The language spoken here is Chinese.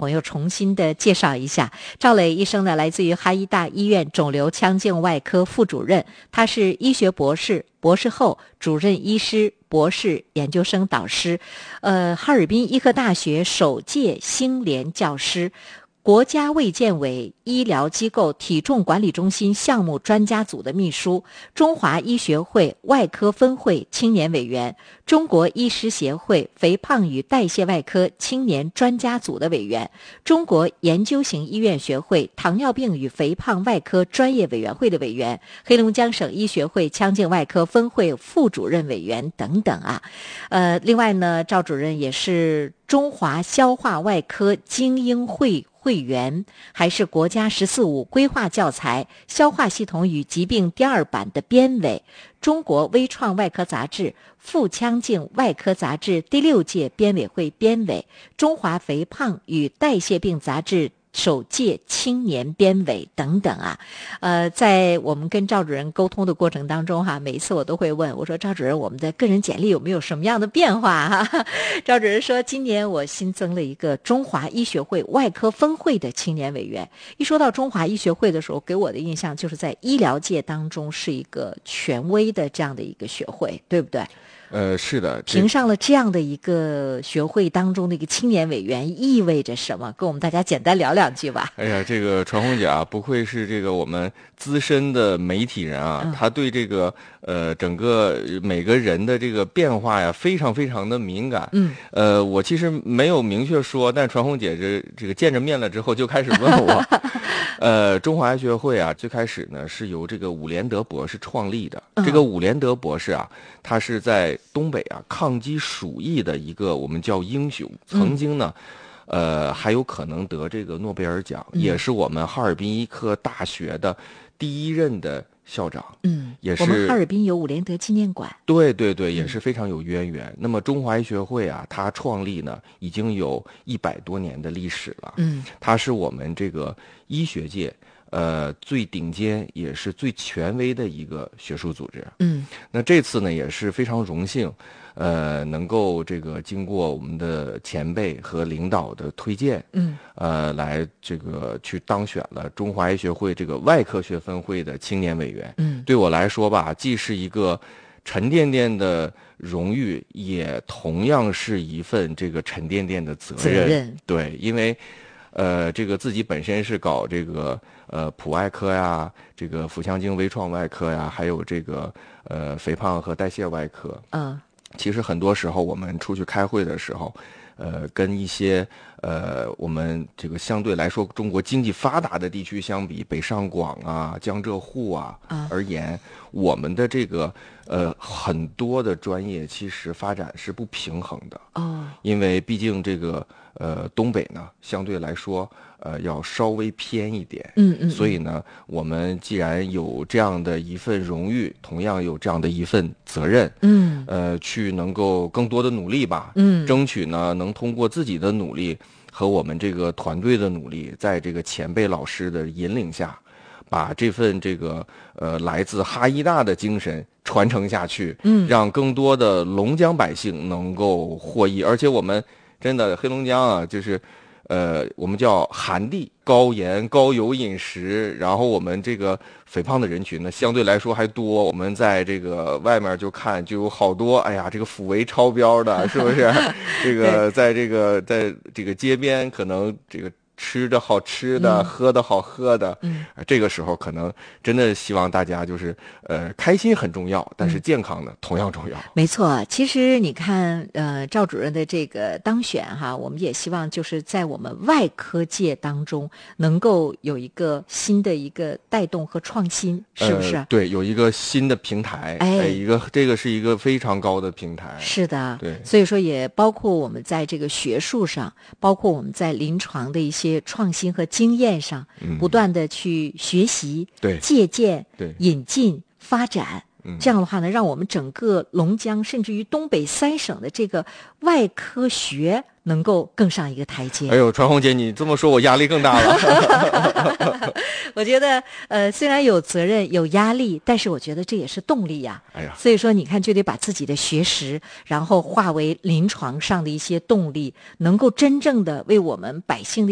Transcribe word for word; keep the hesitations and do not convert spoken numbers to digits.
朋友重新的介绍一下。赵磊医生呢，来自于哈医大医院肿瘤腔镜外科副主任，他是医学博士、博士后、主任医师、博士研究生导师，呃，哈尔滨医科大学首届星联教师，国家卫健委医疗机构体重管理中心项目专家组的秘书，中华医学会外科分会青年委员，中国医师协会肥胖与代谢外科青年专家组的委员，中国研究型医院学会糖尿病与肥胖外科专业委员会的委员，黑龙江省医学会腔镜外科分会副主任委员等等啊。呃，另外呢，赵主任也是中华消化外科精英会会员，还是国家“十四五”规划教材《消化系统与疾病》第二版的编委，中国微创外科杂志、腹腔镜外科杂志第六届编委会编委，中华肥胖与代谢病杂志首届青年编委等等啊。呃，在我们跟赵主任沟通的过程当中哈，每一次我都会问我说，赵主任，我们的个人简历有没有什么样的变化哈？赵主任说，今年我新增了一个中华医学会外科分会的青年委员。一说到中华医学会的时候，给我的印象就是在医疗界当中是一个权威的这样的一个学会，对不对？ 呃，是的， 评上了这样的一个学会当中的一个青年委员，意味着什么？跟我们大家简单聊两句吧。 哎呀，这个传红姐啊，不愧是这个我们资深的媒体人啊，嗯、他对这个呃整个每个人的这个变化呀，非常非常的敏感。嗯，呃，我其实没有明确说，但传红姐这这个见着面了之后就开始问我，呃，中华医学会啊，最开始呢是由这个伍连德博士创立的。嗯、这个伍连德博士啊，他是在东北啊抗击鼠疫的一个我们叫英雄，曾经呢。嗯、呃，还有可能得这个诺贝尔奖，嗯、也是我们哈尔滨医科大学的第一任的校长。嗯，也是我们哈尔滨有伍连德纪念馆。 对对对，也是非常有渊源。嗯、那么中华医学会啊，它创立呢已经有一百多年的历史了。嗯，它是我们这个医学界呃最顶尖也是最权威的一个学术组织。嗯，那这次呢也是非常荣幸。呃，能够这个经过我们的前辈和领导的推荐，嗯，呃，来这个去当选了中华医学会这个外科学分会的青年委员。嗯，对我来说吧，既是一个沉甸甸的荣誉，也同样是一份这个沉甸甸的责任。责任对，因为呃，这个自己本身是搞这个呃普外科呀，这个腹腔镜微创外科呀，还有这个呃肥胖和代谢外科。嗯。其实很多时候我们出去开会的时候，呃，跟一些呃我们这个相对来说中国经济发达的地区相比，北上广啊、江浙沪啊而言，我们的这个呃很多的专业其实发展是不平衡的。哦，因为毕竟这个呃东北呢，相对来说呃要稍微偏一点。嗯嗯。所以呢，我们既然有这样的一份荣誉，同样有这样的一份责任。嗯。呃，去能够更多的努力吧。嗯。争取呢，能通过自己的努力和我们这个团队的努力，在这个前辈老师的引领下，把这份这个呃来自哈医大的精神传承下去。嗯。让更多的龙江百姓能够获益，而且我们真的黑龙江啊，就是呃我们叫寒地，高盐高油饮食，然后我们这个肥胖的人群呢相对来说还多，我们在这个外面就看就有好多，哎呀这个腹围超标的，是不是？这个在这个在这个街边可能这个吃的好吃的、嗯、喝的好喝的。嗯、呃，这个时候可能真的希望大家就是呃开心很重要，但是健康呢、嗯、同样重要。 没错，其实你看呃赵主任的这个当选哈，我们也希望就是在我们外科界当中能够有一个新的一个带动和创新，是不是？ 呃、对，有一个新的平台，哎，呃、一个这个是一个非常高的平台。 是的， 对， 所以说也包括我们在这个学术上，包括我们在临床的一些创新和经验上，嗯、不断的去学习、 对借鉴、 对引进、发展。嗯、这样的话呢，让我们整个龙江甚至于东北三省的这个外科学能够更上一个台阶。 哎呦，传红姐，你这么说我压力更大了。 我觉得呃，虽然有责任有压力，但是我觉得这也是动力呀。哎呀，所以说你看，就得把自己的学识，然后化为临床上的一些动力，能够真正的为我们百姓的